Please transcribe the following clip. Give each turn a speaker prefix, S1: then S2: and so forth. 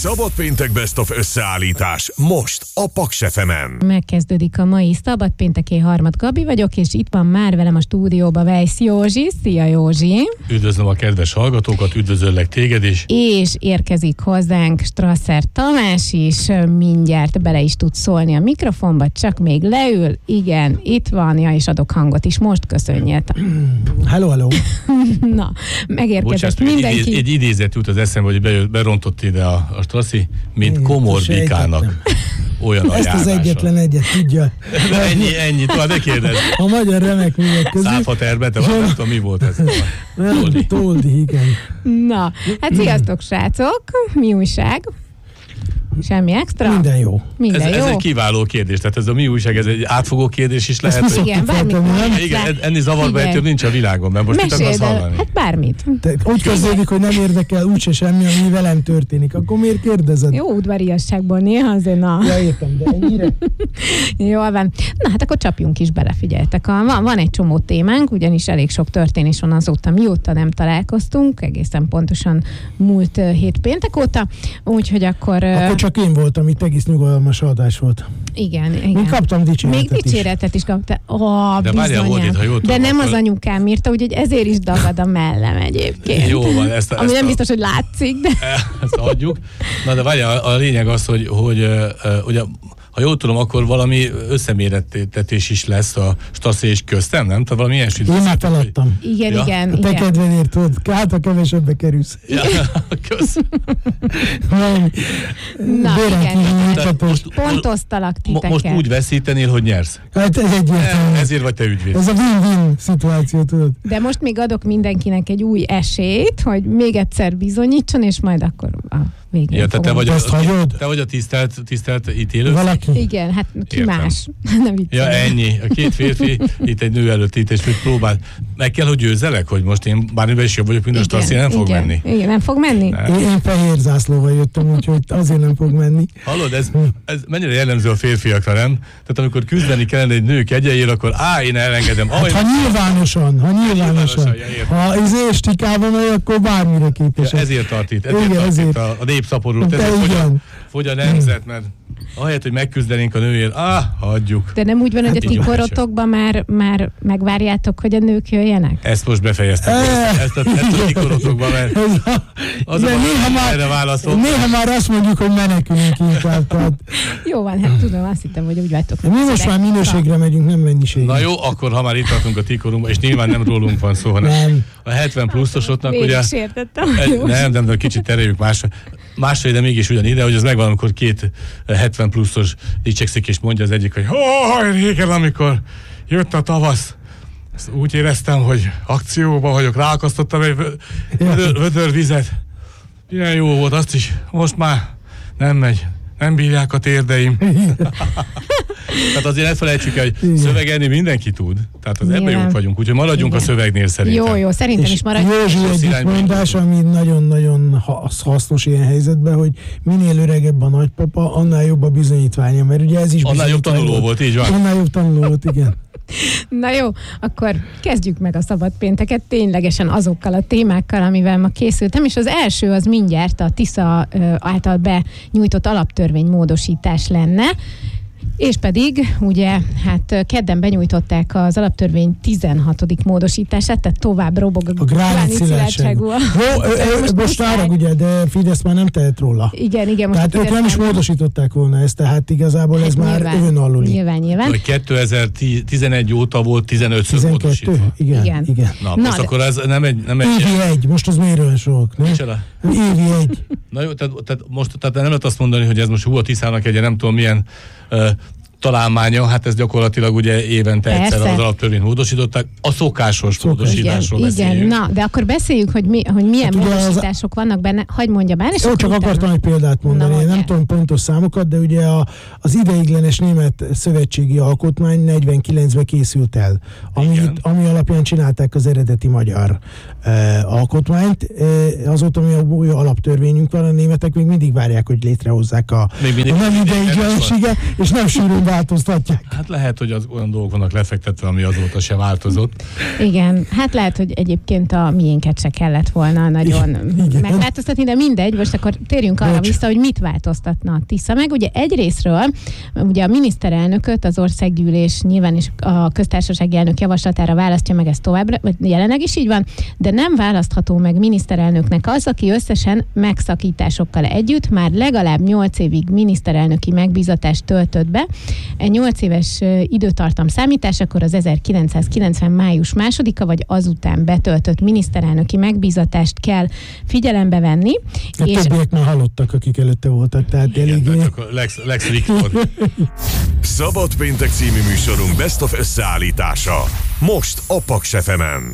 S1: Szabad péntek Best of összeállítás most a Paks FM-en.
S2: Megkezdődik a mai Szabad péntek, én Harmat Gabi vagyok, és itt van már velem a stúdióba Weisz Józsi. Szia Józsi!
S3: Üdvözlöm a kedves hallgatókat, üdvözöllek téged is.
S2: És érkezik hozzánk Strasser Tamás is, mindjárt bele is tud szólni a mikrofonba, csak még leül. Igen, itt van, ja, és adok hangot is, most köszönjet.
S4: Hello.
S2: Na, megérkezett mindenki.
S3: Egy idézet jut az eszembe, hogy berontott ide a Strassi, mint komor bikának. Olyan a
S4: ezt
S3: járása.
S4: Az egyetlen egyet tudja.
S3: Ennyi, tovább ne kérdezz.
S4: A magyar remek művek közül.
S3: Száfaterbe, te nem tudom, mi volt ez.
S4: Toldi, igen.
S2: Na, hát sziasztok srácok, mi újság? Semmi extra?
S4: Minden jó.
S3: Ez egy kiváló kérdés, tehát ez a mi újság, ez egy átfogó kérdés is lehet.
S2: Igen, bármit.
S3: Igen, ennél zavarba ejtőbb nincs a világon, mert most mit akarsz hallani?
S2: Hát bármit.
S4: Úgy kezdődik, hogy nem érdekel úgyse semmi, ami velem történik. Akkor miért kérdezed?
S2: Jó udvariasságból néha azért na.
S4: Ja, értem, de ennyire.
S2: Jól van. Na hát akkor csapjunk is bele, figyeljetek. Van egy csomó témánk, ugyanis elég sok történés van azóta, mióta nem találkoztunk, egészen pontosan múlt hét péntek óta, úgyhogy akkor
S4: csak én voltam, itt egész nyugalmas adás volt.
S2: Igen.
S4: Én kaptam dicséretet
S2: még dicséretet is kaptál.
S3: De várjál, Módit, ha jól
S2: de nem
S3: akkor...
S2: az anyukám írta, úgyhogy ezért is dagad a mellem egyébként.
S3: Jó van,
S2: ami nem biztos, hogy látszik, de...
S3: Ezt adjuk. Na de várjál, a lényeg az, hogy ugye, ha jól tudom, akkor valami összemérettetés is lesz a Strassi és köztem, nem? Tehát valami ilyesmi.
S4: Én már feladtam.
S2: Igen.
S4: A te kedvedért tudod, hát a kevesebbe kerülsz.
S3: Ja, kösz.
S2: Na, igen. Pontoztalak titeket.
S3: Most úgy veszítenél, hogy nyersz.
S4: Hát ez egyértelmű.
S3: Ezért vagy te ügyvéd.
S4: Ez a win-win szituáció, tudod.
S2: De most még adok mindenkinek egy új esélyt, hogy még egyszer bizonyítson, és majd akkor a végén
S3: ja, te vagy a tisztelt ítélő?
S4: Valaki?
S2: Igen, hát ki
S3: értem.
S2: más. Nem
S3: ja, ennyi. A két férfi itt egy nő előtt itt, és mit próbál. Meg kell, hogy győzzelek, hogy most én bármiben is jobb vagyok, mint a Strassi, nem fog menni.
S2: Igen, nem fog menni?
S4: Nem. Én fehér zászlóval jöttem, úgyhogy azért nem fog menni.
S3: Hallod, ez mennyire jellemző a férfiakra, nem? Tehát amikor küzdeni kellene egy nő kegyeiért, akkor én elengedem.
S4: Hát, ha nyilvánosan. Ha stikában megy, akkor bármire képes.
S3: Ja, ezért tart itt.
S4: Ezért.
S3: A népszaporult. Fogy a nemzet, mert ahelyett, hogy megküzdenénk a nőért, hagyjuk.
S2: De nem úgy van, hogy a ti korotokban már megvárjátok, hogy a nők jöjjenek?
S3: Ezt most befejeztem. Ezt a ti korotokban, mert az erre válaszol.
S4: Néha már azt mondjuk, hogy menekülünk inkább.
S2: Jó van, hát tudom, azt hittem, hogy úgy vagytok.
S4: Mi most már minőségre megyünk, nem mennyiségre.
S3: Na jó, akkor ha már itt tartunk a ti korunkban, és nyilván nem rólunk van szó, hanem a 70 pluszosoknak ugye... Nem, kicsit tereljük másra, de mégis ugyanide, hogy az megvan, amikor két 70 pluszos dicsekszik, és mondja az egyik, hogy régen, amikor jött a tavasz, úgy éreztem, hogy akcióban vagyok, ráakasztottam egy vödör vizet. Ilyen jó volt, azt is, most már nem megy, nem bírják a térdeim. Tehát azért ne felejtsük el, hogy szövegelni mindenki tud. Tehát az ebben jók vagyunk, úgyhogy maradjunk a szövegnél szerintem.
S2: Jó, szerintem is maradjunk.
S4: Józsi egyik mondás, ami nagyon-nagyon hasznos ilyen helyzetben, hogy minél öregebb a nagypapa, annál jobb a bizonyítványa, mert ugye ez is
S3: annál jobb tanuló volt, így van.
S4: Annál jobb tanuló volt, igen.
S2: Na jó, akkor kezdjük meg a szabad pénteket ténylegesen azokkal a témákkal, amivel ma készültem, és az első az mindjárt a Tisza által benyújtott alaptörvénymódosítás lenne, és pedig, ugye, hát kedden benyújtották az alaptörvény 16. módosítását, tehát tovább robog a gránitszilárdságú.
S4: Most várok, ugye, de Fidesz már nem tehet róla.
S2: Igen.
S4: Tehát ők nem is módosították volna ezt, tehát igazából ez már önaluli.
S2: Nyilván.
S3: 2011 óta volt 15-ször módosítva.
S4: Igen.
S3: Na, most akkor ez nem egy...
S4: Évi egy, most az miért olyan sok? Évi egy.
S3: Na jó, tehát nem lehet azt mondani, hogy ez most a Tiszának egy nem tudom milyen találmánya, hát ez gyakorlatilag ugye évente egyszer az alaptörvényt módosították, a szokásos módosításról beszéljünk.
S2: Igen, na, de akkor beszéljük, hogy milyen módosítások vannak benne, hagyd mondjam el.
S4: Jó, csak akartam egy példát mondani, nem tudom pontos számokat, de ugye az ideiglenes német szövetségi alkotmány 49-ben készült el, ami alapján csinálták az eredeti magyar alkotmányt. Azóta, ami új alaptörvényünk van, a németek még mindig várják, hogy létrehozzák a nem ideiglenességet, és nem sűrűn változtatják.
S3: Hát lehet, hogy olyan dolgok vannak lefektetve, ami azóta se változott.
S2: Igen, hát lehet, hogy egyébként a miénket se kellett volna nagyon megváltoztatni, de mindegy, most akkor térjünk arra vissza, hogy mit változtatna a Tisza meg. Ugye egyrészről, ugye a miniszterelnököt az országgyűlés nyilván is a köztársasági elnök javaslatára választja meg, ez továbbra, vagy jelenleg is így van, de nem választható meg miniszterelnöknek az, aki összesen megszakításokkal együtt már legalább 8 évig miniszterelnöki megbízatást töltött be. Egy 8 éves időtartam számításakor az 1990. május 2-a vagy azután betöltött miniszterelnöki megbízatást kell figyelembe venni.
S4: A többiek már halottak, akik előtte voltak, tehát elég...
S3: Lex Viktor.
S1: Szabad péntek című műsorunk Best of összeállítása. Most a Paks FM-en.